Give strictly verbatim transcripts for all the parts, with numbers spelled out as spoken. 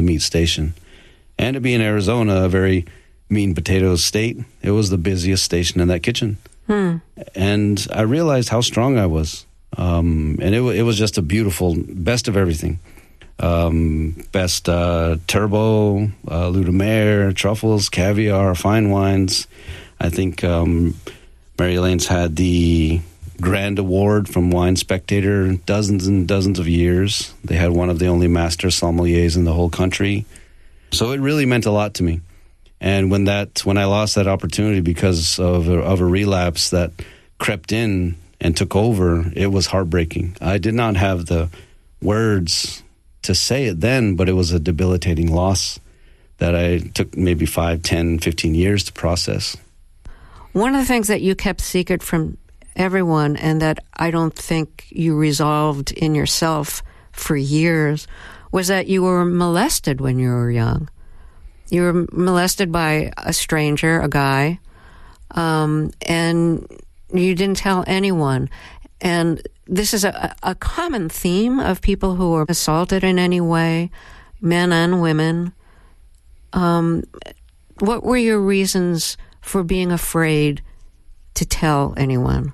meat station. And to be in Arizona, a very meat and potatoes state, it was the busiest station in that kitchen. Hmm. And I realized how strong I was. Um, and it, it was just a beautiful, best of everything. Um, best uh, turbo, uh, Ludomere, truffles, caviar, fine wines. I think um, Mary Elaine's had the Grand Award from Wine Spectator dozens and dozens of years. They had one of the only master sommeliers in the whole country. So it really meant a lot to me. And when that when I lost that opportunity because of a, of a relapse that crept in and took over, it was heartbreaking. I did not have the words to say it then, but it was a debilitating loss that I took maybe five, ten, fifteen years to process. One of the things that you kept secret from everyone and that I don't think you resolved in yourself for years was that you were molested when you were young. You were molested by a stranger, a guy, um, and you didn't tell anyone. And this is a, a common theme of people who are assaulted in any way, men and women. Um, what were your reasons for being afraid to tell anyone?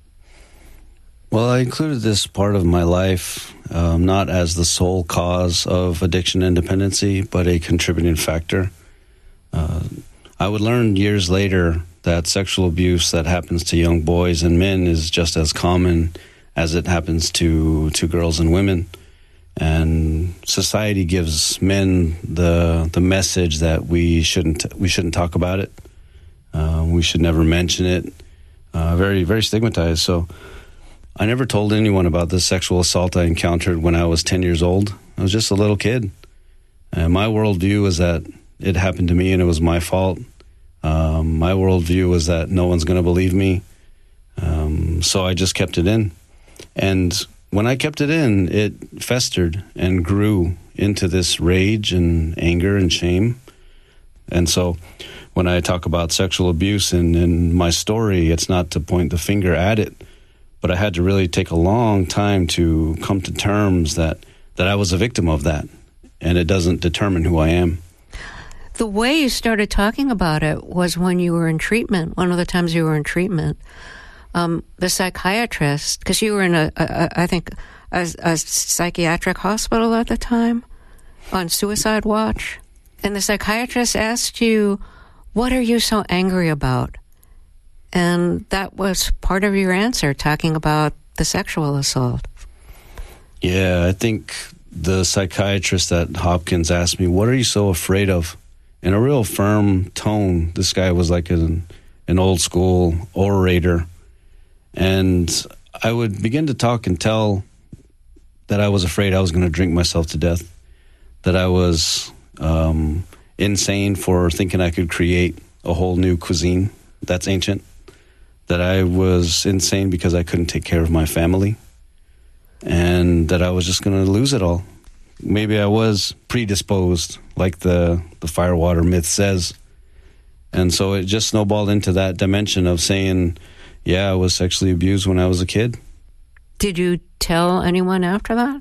Well, I included this part of my life um, not as the sole cause of addiction and dependency, but a contributing factor. Uh, I would learn years later that sexual abuse that happens to young boys and men is just as common as it happens to, to girls and women. And society gives men the the message that we shouldn't we shouldn't talk about it. Uh, we should never mention it. Uh, very very stigmatized. So I never told anyone about the sexual assault I encountered when I was ten years old. I was just a little kid. And my worldview was that it happened to me and it was my fault. Um, my worldview was that no one's going to believe me. Um, so I just kept it in. And when I kept it in, it festered and grew into this rage and anger and shame. And so when I talk about sexual abuse in, in my story, it's not to point the finger at it, but I had to really take a long time to come to terms that, that I was a victim of that, and it doesn't determine who I am. The way you started talking about it was when you were in treatment, one of the times you were in treatment. Um, the psychiatrist, because you were in a, a, a I think, a, a psychiatric hospital at the time, on suicide watch, and the psychiatrist asked you, what are you so angry about? And that was part of your answer, talking about the sexual assault. Yeah, I think the psychiatrist at Hopkins asked me, what are you so afraid of? In a real firm tone. This guy was like an, an old school orator. And I would begin to talk and tell that I was afraid I was going to drink myself to death, that I was um, insane for thinking I could create a whole new cuisine that's ancient, that I was insane because I couldn't take care of my family, and that I was just going to lose it all. Maybe I was predisposed, like the, the firewater myth says. And so it just snowballed into that dimension of saying, yeah, I was sexually abused when I was a kid. Did you tell anyone after that?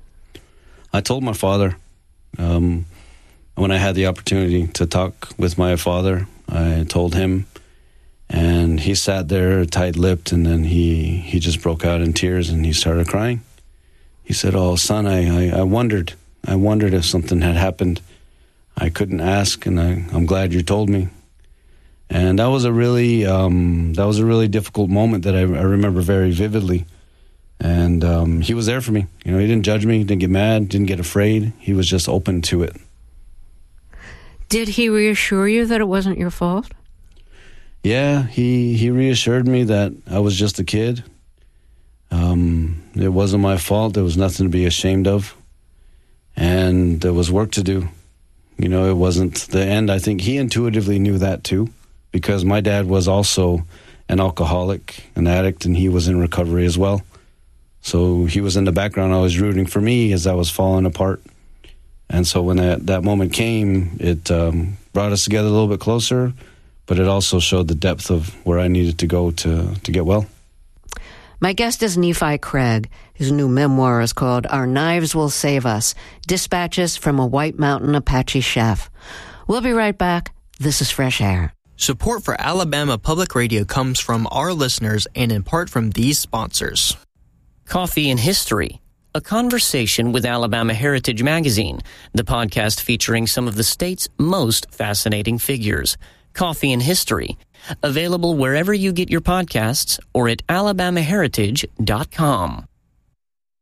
I told my father. Um, when I had the opportunity to talk with my father, I told him, and he sat there tight-lipped, and then he, he just broke out in tears, and he started crying. He said, oh, son, I, I, I wondered. I wondered if something had happened. I couldn't ask, and I, I'm glad you told me. And that was a really um, that was a really difficult moment that I, I remember very vividly. And um, he was there for me. You know, he didn't judge me, didn't get mad, didn't get afraid. He was just open to it. Did he reassure you that it wasn't your fault? Yeah, he, he reassured me that I was just a kid. Um, it wasn't my fault. There was nothing to be ashamed of. And there was work to do. You know, it wasn't the end. I think he intuitively knew that too, because my dad was also an alcoholic, an addict, and he was in recovery as well. So he was in the background always rooting for me as I was falling apart. And so when that, that moment came, it um, brought us together a little bit closer, but it also showed the depth of where I needed to go to, to get well. My guest is Nephi Craig. His new memoir is called Our Knives Will Save Us, Dispatches from a White Mountain Apache Chef. We'll be right back. This is Fresh Air. Support for Alabama Public Radio comes from our listeners and in part from these sponsors. Coffee and History, a conversation with Alabama Heritage Magazine, the podcast featuring some of the state's most fascinating figures. Coffee and History, available wherever you get your podcasts or at alabama heritage dot com.